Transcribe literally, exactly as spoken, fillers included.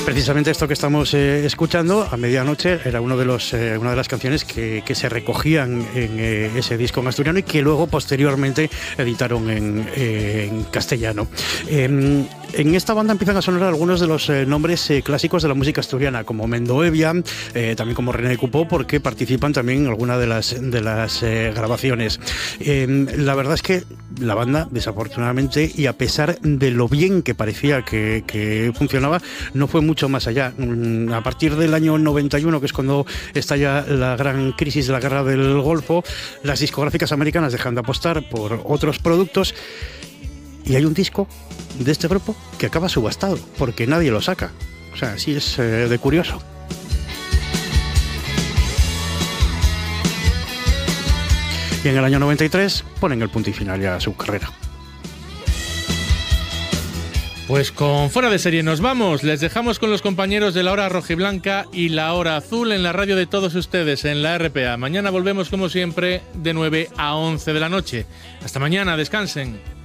Precisamente esto que estamos eh, escuchando a medianoche era uno de los, eh, una de las canciones que, que se recogían en eh, ese disco en asturiano y que luego posteriormente editaron en, eh, en castellano. Eh, en esta banda empiezan a sonar algunos de los eh, nombres eh, clásicos de la música asturiana, como Mendo Evia, eh, también como René Cupó, porque participan también en alguna de las, de las eh, grabaciones. Eh, la verdad es que la banda, desafortunadamente, y a pesar de lo bien que parecía que, que funcionaba, no fue mucho más allá. A partir del año noventa y uno, que es cuando estalla la gran crisis de la guerra del Golfo, las discográficas americanas dejan de apostar por otros productos y hay un disco de este grupo que acaba subastado porque nadie lo saca. O sea, así es eh, de curioso. Y en el año noventa y tres ponen el punto y final ya a su carrera. Pues con Fuera de Serie nos vamos. Les dejamos con los compañeros de La Hora Rojiblanca y La Hora Azul en la radio de todos ustedes, en la R P A. Mañana volvemos como siempre de nueve a once de la noche. Hasta mañana, descansen.